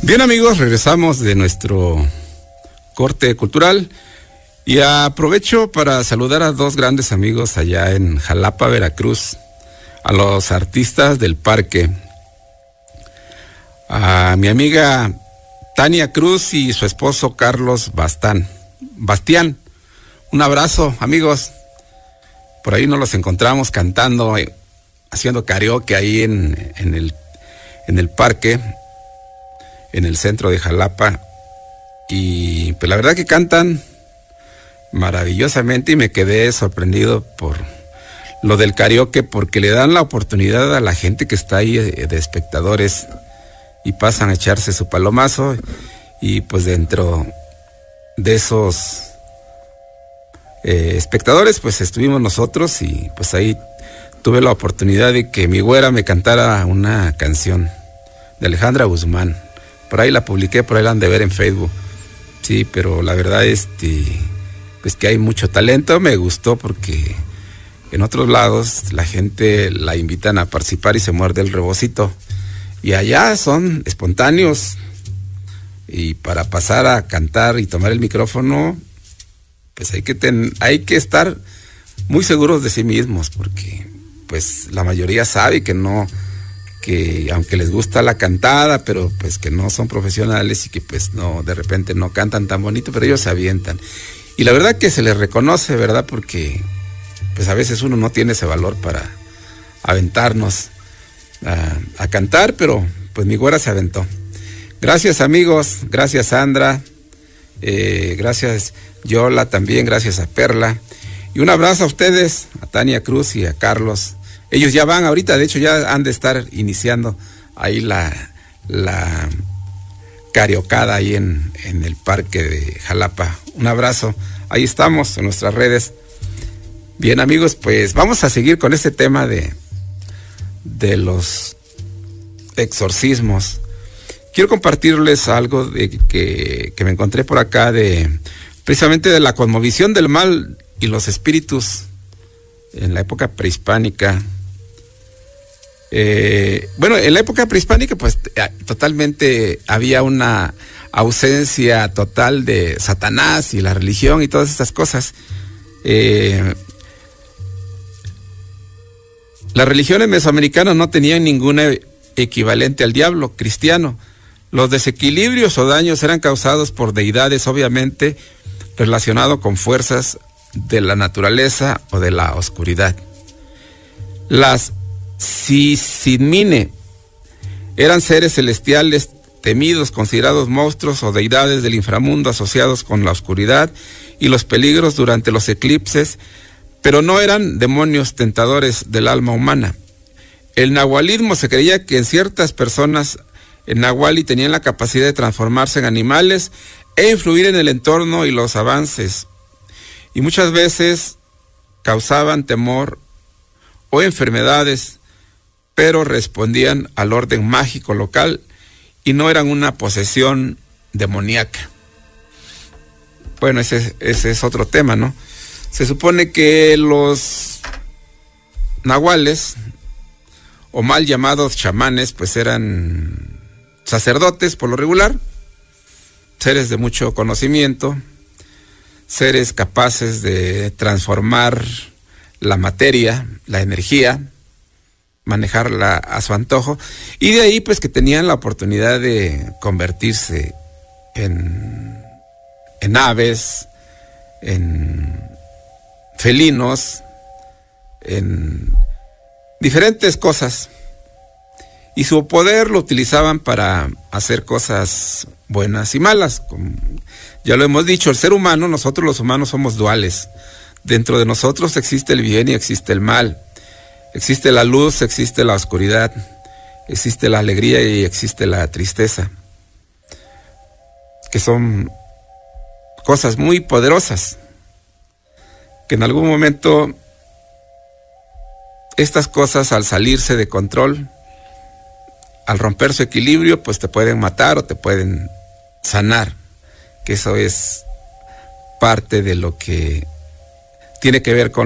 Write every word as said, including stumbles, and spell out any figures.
Bien, amigos, regresamos de nuestro corte cultural y aprovecho para saludar a dos grandes amigos allá en Jalapa, Veracruz, a los artistas del parque, a mi amiga Tania Cruz y su esposo Carlos Bastán, Bastián. Un abrazo, amigos. Por ahí nos los encontramos cantando, eh, haciendo karaoke ahí en, en el, en el parque, en el centro de Jalapa. Y pues la verdad que cantan maravillosamente y me quedé sorprendido por lo del karaoke, porque le dan la oportunidad a la gente que está ahí de espectadores y pasan a echarse su palomazo, y pues dentro de esos eh, espectadores pues estuvimos nosotros, y pues ahí tuve la oportunidad de que mi güera me cantara una canción de Alejandra Guzmán. Por ahí la publiqué, por ahí la han de ver en Facebook. Sí, pero la verdad este pues que hay mucho talento. Me gustó porque en otros lados la gente la invitan a participar y se muerde el rebocito, y allá son espontáneos, y para pasar a cantar y tomar el micrófono pues hay que ten, hay que estar muy seguros de sí mismos, porque pues la mayoría sabe que no, que aunque les gusta la cantada, pero pues que no son profesionales y que pues no, de repente no cantan tan bonito, pero ellos se avientan. Y la verdad que se les reconoce, ¿verdad? Porque pues a veces uno no tiene ese valor para aventarnos a, a cantar, pero pues mi güera se aventó. Gracias, amigos, gracias, Sandra, eh, gracias, Yola, también, gracias a Perla. Y un abrazo a ustedes, a Tania Cruz y a Carlos. Ellos ya van ahorita, de hecho ya han de estar iniciando ahí la, la karaokada ahí en, en el parque de Jalapa. Un abrazo, ahí estamos en nuestras redes. Bien, amigos, pues vamos a seguir con este tema de, de los exorcismos. Quiero compartirles algo de que, que me encontré por acá, de precisamente de la cosmovisión del mal y los espíritus en la época prehispánica. Eh, bueno, en la época prehispánica pues totalmente había una ausencia total de Satanás y la religión y todas estas cosas. Eh, las religiones mesoamericanas no tenían ninguna equivalente al diablo cristiano. Los desequilibrios o daños eran causados por deidades, obviamente relacionados con fuerzas de la naturaleza o de la oscuridad. Las Sisimine eran seres celestiales temidos, considerados monstruos o deidades del inframundo asociados con la oscuridad y los peligros durante los eclipses, pero no eran demonios tentadores del alma humana. El nahualismo se creía que en ciertas personas en nahuali tenían la capacidad de transformarse en animales e influir en el entorno y los avances, y muchas veces causaban temor o enfermedades, pero respondían al orden mágico local y no eran una posesión demoníaca. Bueno, ese, ese es otro tema, ¿no? Se supone que los nahuales, o mal llamados chamanes, pues eran sacerdotes por lo regular, seres de mucho conocimiento, seres capaces de transformar la materia, la energía, manejarla a su antojo, y de ahí pues que tenían la oportunidad de convertirse en, en aves, en felinos, en diferentes cosas, y su poder lo utilizaban para hacer cosas buenas y malas. Como ya lo hemos dicho, el ser humano, nosotros los humanos somos duales. Dentro de nosotros existe el bien y existe el mal. Existe la luz, existe la oscuridad. Existe la alegría y existe la tristeza. Que son cosas muy poderosas. Que en algún momento estas cosas, al salirse de control, al romper su equilibrio, pues te pueden matar o te pueden sanar. Que eso es parte de lo que tiene que ver con